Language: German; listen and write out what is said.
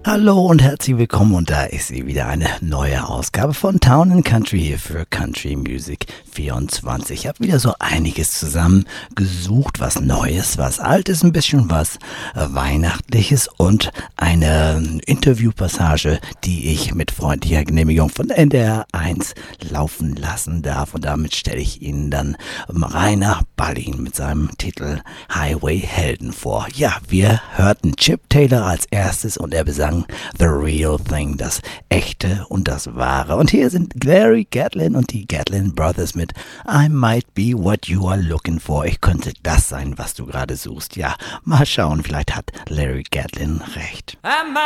Hallo und herzlich willkommen und da ist sie wieder, eine neue Ausgabe von Town & Country hier für Country Music 24. Ich habe wieder so einiges zusammengesucht, was Neues, was Altes, ein bisschen was Weihnachtliches und eine Interviewpassage, die ich mit freundlicher Genehmigung von NDR 1 laufen lassen darf. Und damit stelle ich Ihnen dann Rainer Ballin mit seinem Titel Highway Helden vor. Ja, wir hörten Chip Taylor als erstes und er besang The Real Thing, das Echte und das Wahre. Und hier sind Larry Gatlin und die Gatlin Brothers mit I Might Be What You Are Looking For. Ich könnte das sein, was du gerade suchst. Ja, mal schauen, vielleicht hat Larry Gatlin recht. I might